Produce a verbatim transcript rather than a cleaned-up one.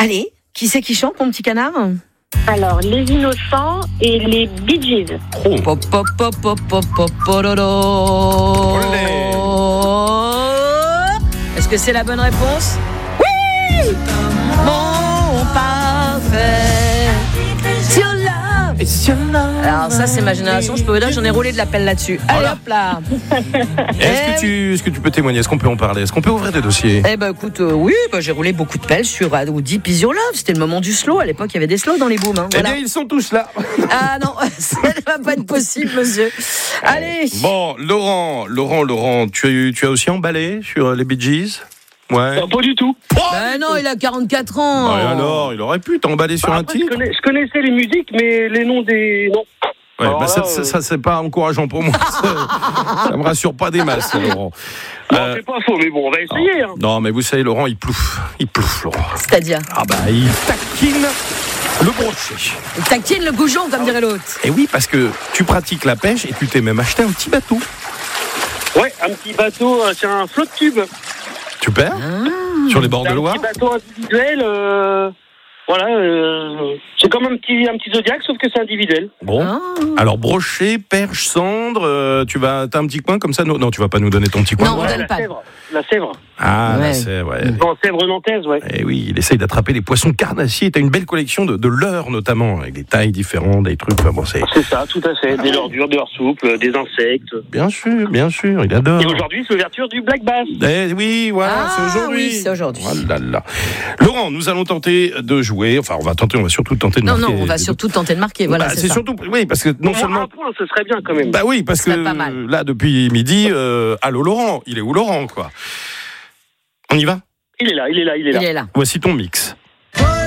Allez, qui c'est qui chante, mon petit canard ? Alors, les Innocents et les Bee Gees. Oh. Pop, pop, pop, pop, pop, pop, pololo. Est-ce que c'est la bonne réponse ? Oui ! Mon parfait. Sur love. Alors ça, c'est ma génération. Je peux vous dire que j'en ai roulé de la pelle là-dessus. Allez, Voilà. hop là. Est-ce que, tu, est-ce que tu peux témoigner ? Est-ce qu'on peut en parler ? Est-ce qu'on peut ouvrir des dossiers ? Eh ben écoute, euh, oui, bah, j'ai roulé beaucoup de pelles sur uh, Deep Is Your Love. C'était le moment du slow. À l'époque, il y avait des slows dans les booms. Hein, voilà. Eh bien, ils sont tous là. Ah non, ça ne va pas être possible, monsieur. Allez. Bon, Laurent, Laurent, Laurent, tu as, eu, tu as aussi emballé sur les Bee Gees ? Ouais. Non, pas du tout. Ben non, il a quarante-quatre ans. Bah, et alors, il aurait pu t'emballer sur Bah, un après, je, titre. connais- je connaissais les musiques, mais les noms des. Non. Ouais, Alors bah, ça, là, ça, euh, ça, c'est pas encourageant pour moi. ça, ça me rassure pas des masses, Laurent. Non, Euh, c'est pas faux, mais bon, on va essayer. Hein. non, mais vous savez, Laurent, il plouffe. Il plouffe, Laurent. C'est-à-dire, Ah bah, il taquine le brochet. il taquine le goujon, comme dirait l'autre. Et oui, parce que tu pratiques la pêche et tu t'es même acheté un petit bateau. Ouais, un petit bateau, euh, c'est un flotte tube. Super. Ah. Sur les bords C'est de un Loire. petit bateau individuel. euh, Voilà, euh, c'est comme un petit, un petit Zodiac, sauf que c'est individuel. Bon. Ah. Alors, brochet, perche, cendre, euh, tu vas, t'as un petit coin comme ça ? Non, non, tu vas pas nous donner ton petit coin. Non. On Ouais, donne la pas. Sèvre. La Sèvre. Ah, Ouais. là, c'est, ouais. En Sèvre nantaise, ouais. Eh oui, il essaye d'attraper les poissons carnassiers. T'as une belle collection de, de leurres, notamment, avec des tailles différentes, des trucs. Enfin, bon, c'est... C'est ça, tout à fait. Des leurres dures, des leurres souples, des insectes. Bien sûr, bien sûr, il adore. Et aujourd'hui, c'est l'ouverture du Black Bass. Eh oui, voilà, Ah, c'est aujourd'hui. oui, c'est aujourd'hui. Oh là là. Laurent, nous allons tenter de jouer. Enfin, on va tenter, on va surtout tenter de Non, marquer. non, on va surtout tenter de marquer. Voilà, Bah, c'est, c'est ça. surtout, oui, parce que non Pour moi, seulement. un point, ce serait bien quand même. Bah oui, parce Ce serait que pas mal. là, depuis midi, euh, allô Laurent, il est où Laurent, quoi ? On y va ? Il est là, il est là, il est là. Il est là. Voici ton mix.